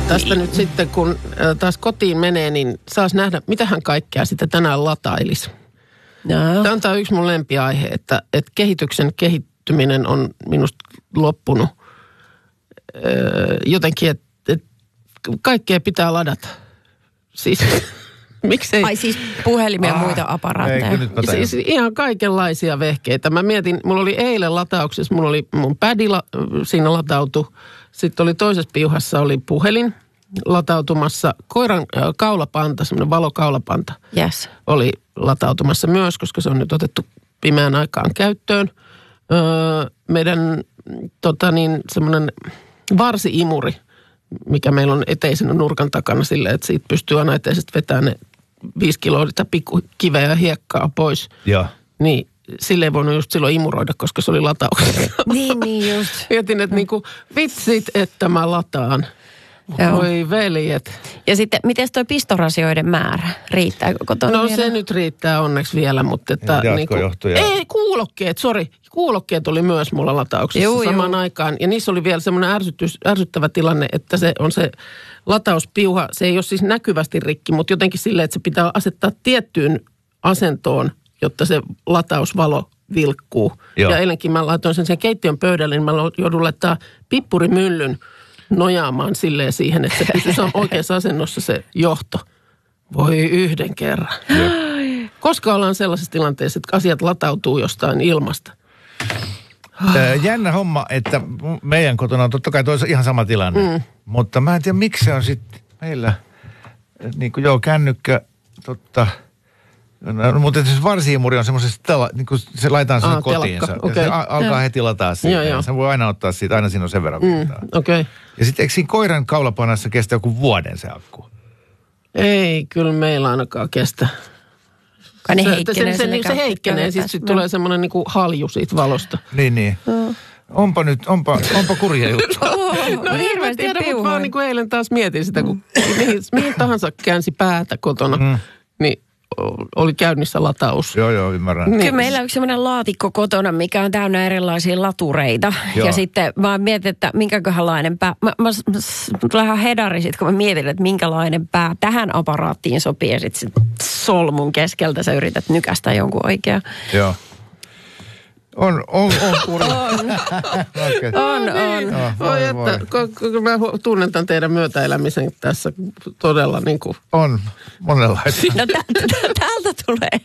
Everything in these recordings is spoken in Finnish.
tästä nyt sitten, kun taas kotiin menee, niin saas nähdä, mitähän kaikkea sitä tänään latailisi. No. Tämä on yksi mun lempiaihe, että kehityksen kehittyminen on minusta loppunut jotenkin, että kaikkea pitää ladata. Siis miksei? Ai siis puhelimia ja muita aparaatteja. Siis ihan kaikenlaisia vehkeitä. Mä mietin, mulla oli eilen latauksessa, mulla oli mun pädi siinä latautui. Sitten oli toisessa piuhassa oli puhelin latautumassa. Koiran kaulapanta, semmoinen valokaulapanta oli latautumassa myös, koska se on nyt otettu pimeän aikaan käyttöön. Meidän semmoinen varsi-imuri, mikä meillä on eteisen nurkan takana silleen, että siitä pystyy aina eteisesti vetämään ne 5 kiloa pikkukiveä ja hiekkaa pois. Joo. Niin sille ei voinut just silloin imuroida, koska se oli latauksessa. niin just. Mietin, että niinku vitsit, että mä lataan. Voi veljet. Ja sitten, miten toi pistorasioiden määrä? Riittääkö kotona No vielä? se nyt riittää onneksi vielä, mutta että ei, kuulokkeet oli myös mulla latauksessa samaan aikaan. Ja niissä oli vielä semmoinen ärsyttävä tilanne, että se on se latauspiuha, se ei ole siis näkyvästi rikki, mutta jotenkin silleen, että se pitää asettaa tiettyyn asentoon, jotta se latausvalo vilkkuu. Joo. Ja eilenkin mä laitoin sen keittiön pöydälle, niin mä joudun laittaa pippurimyllyn nojaamaan silleen siihen, että se pysyy oikeassa asennossa se johto. Voi yhden kerran. Koska ollaan sellaisessa tilanteessa, että asiat latautuu jostain ilmasta. Jännä homma, että meidän kotona on totta kai toisa ihan sama tilanne. Mutta mä en tiedä, miksi se on sitten meillä, niin kuin kännykkä, No, mutta siis varsi-imuri on semmoisessa, niin kuin se laitetaan sinne kotiinsa. Okay. Se alkaa heti lataa siitä. Joo. Se voi aina ottaa siitä, aina siinä on sen verran. Okay. Ja sitten eikö siinä koiran kaulapanassa kestä joku vuoden se akku? Ei, kyllä meillä ainakaan kestä. Ne se heikkenee ja sitten tulee semmoinen niinku halju siitä valosta. Niin. Onpa kurja juttu. No hirveästi tiedä, mutta vaan niin kuin eilen taas mietin sitä, kun mihin tahansa käänsi päätä kotona, niin oli käynnissä lataus. Joo, ymmärrän. Kyllä meillä on yksi sellainen laatikko kotona, mikä on täynnä erilaisia latureita. Joo. Ja sitten mä mietin, että minkäköhänlainen pää. Mä lähden hedari sit, kun mä mietin, että minkälainen pää tähän aparaattiin sopii. Ja sitten solmun keskeltä sä yrität nykästä jonkun oikea. Joo. On kurja. On. Voi, että mä tunnen tämän teidän myötäelämisen tässä todella niin kuin. On monenlaisia. No täältä tulee.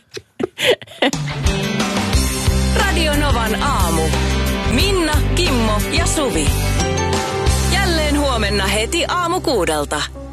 Radio Novan aamu. Minna, Kimmo ja Suvi. Jälleen huomenna heti aamu 6:00.